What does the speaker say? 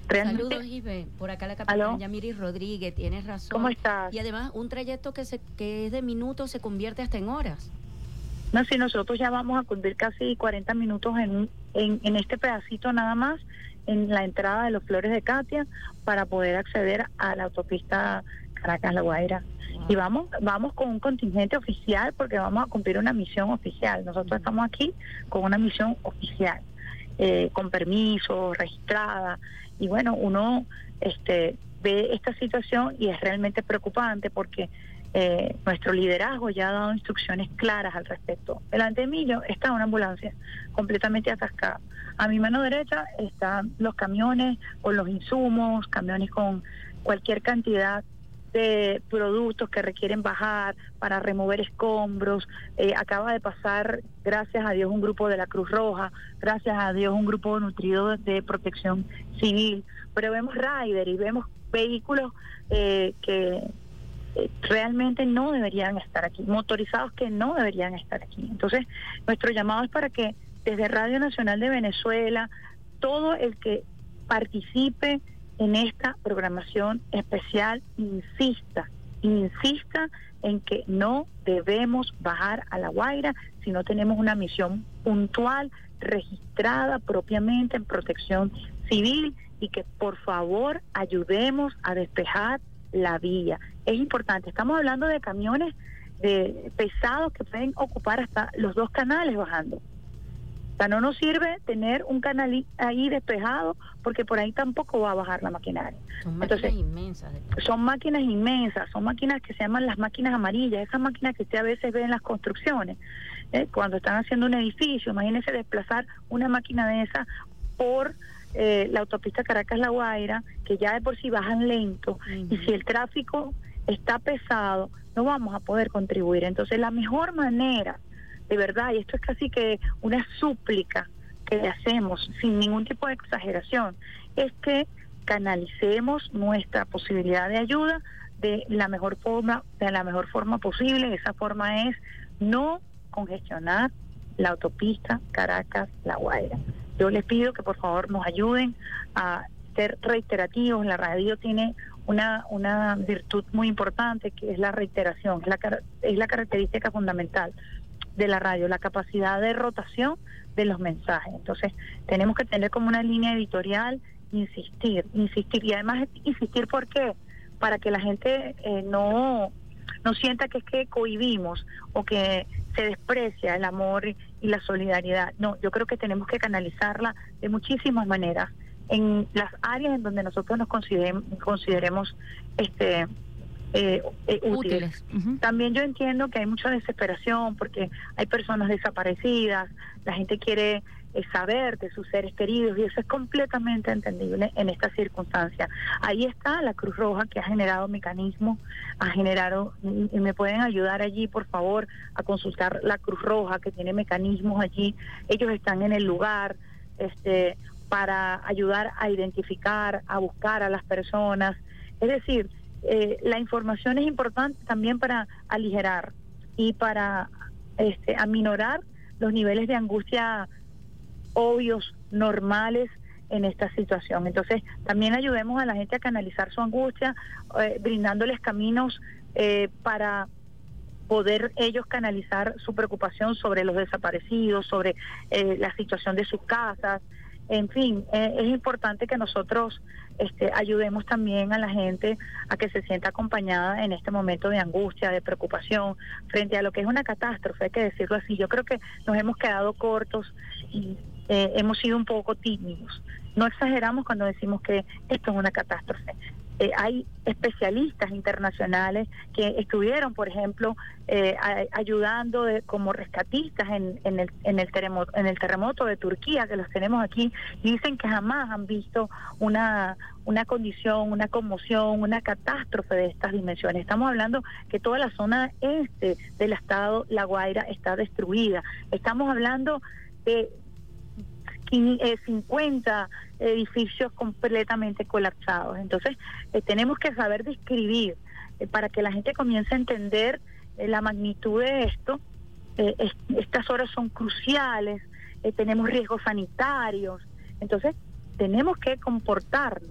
Realmente. Saludos, Ibe. Por acá la capitana Yamiri Rodríguez, tienes razón. ¿Cómo estás? Y además, un trayecto que es de minutos se convierte hasta en horas. No, si nosotros ya vamos a cumplir casi 40 minutos en este pedacito nada más, en la entrada de los Flores de Katia, para poder acceder a la autopista Caracas-La Guaira. Wow. Y vamos con un contingente oficial porque vamos a cumplir una misión oficial. Nosotros estamos aquí con una misión oficial, con permiso, registrada. Y bueno, uno ve esta situación y es realmente preocupante porque nuestro liderazgo ya ha dado instrucciones claras al respecto. Delante de mí está una ambulancia completamente atascada. A mi mano derecha están los camiones con los insumos, camiones con cualquier cantidad de productos que requieren bajar para remover escombros. Acaba de pasar, gracias a Dios, un grupo de la Cruz Roja, gracias a Dios, un grupo nutrido de Protección Civil. Pero vemos rider y vemos vehículos que realmente no deberían estar aquí, motorizados que no deberían estar aquí. Entonces, nuestro llamado es para que desde Radio Nacional de Venezuela, todo el que participe en esta programación especial insista en que no debemos bajar a La Guaira si no tenemos una misión puntual, registrada propiamente en Protección Civil, y que por favor ayudemos a despejar la vía. Es importante, estamos hablando de camiones pesados que pueden ocupar hasta los 2 canales bajando. O sea, no nos sirve tener un canal ahí despejado porque por ahí tampoco va a bajar la maquinaria. Son máquinas inmensas. Son máquinas inmensas, son máquinas que se llaman las máquinas amarillas, esas máquinas que usted a veces ve en las construcciones, cuando están haciendo un edificio. Imagínese desplazar una máquina de esas por la autopista Caracas-La Guaira, que ya de por sí bajan lento, y si el tráfico está pesado, no vamos a poder contribuir. Entonces, la mejor manera, de verdad, y esto es casi que una súplica que le hacemos sin ningún tipo de exageración, es que canalicemos nuestra posibilidad de ayuda de la mejor forma posible. Esa forma es no congestionar la autopista Caracas-La Guaira. Yo les pido que por favor nos ayuden a ser reiterativos. La radio tiene una virtud muy importante, que es la reiteración, es la característica fundamental de la radio, la capacidad de rotación de los mensajes. Entonces, tenemos que tener como una línea editorial, insistir, y además insistir, ¿por qué? Para que la gente no sienta que es que cohibimos o que se desprecia el amor y la solidaridad. No, yo creo que tenemos que canalizarla de muchísimas maneras en las áreas en donde nosotros nos consideremos útiles. También yo entiendo que hay mucha desesperación porque hay personas desaparecidas, la gente quiere saber de sus seres queridos, y eso es completamente entendible en esta circunstancia. Ahí está la Cruz Roja, que ha generado mecanismos, y me pueden ayudar allí, por favor, a consultar la Cruz Roja, que tiene mecanismos allí. Ellos están en el lugar para ayudar a identificar, a buscar a las personas. Es decir, la información es importante también para aligerar y para aminorar los niveles de angustia obvios, normales en esta situación. Entonces, también ayudemos a la gente a canalizar su angustia, brindándoles caminos para poder ellos canalizar su preocupación sobre los desaparecidos, sobre la situación de sus casas. En fin, es importante que nosotros ayudemos también a la gente a que se sienta acompañada en este momento de angustia, de preocupación, frente a lo que es una catástrofe, hay que decirlo así. Yo creo que nos hemos quedado cortos y hemos sido un poco tímidos. No exageramos cuando decimos que esto es una catástrofe. Hay especialistas internacionales que estuvieron, por ejemplo, ayudando como rescatistas en el terremoto de Turquía, que los tenemos aquí, y dicen que jamás han visto una condición, una conmoción, una catástrofe de estas dimensiones. Estamos hablando que toda la zona este del estado La Guaira está destruida. Estamos hablando de 50 edificios completamente colapsados. Entonces, tenemos que saber describir para que la gente comience a entender la magnitud de esto. Estas horas son cruciales, tenemos riesgos sanitarios. Entonces, tenemos que comportarnos